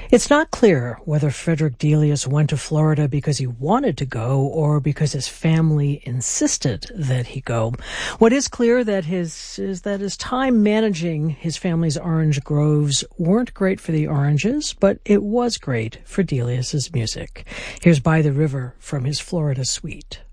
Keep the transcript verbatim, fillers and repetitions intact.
It's not clear whether Frederick Delius went to Florida because he wanted to go or because his family insisted that he go. What is clear that his is that his time managing his family's orange groves weren't great for the oranges, but it was great for Delius's music. Here's By the River from his Florida suite.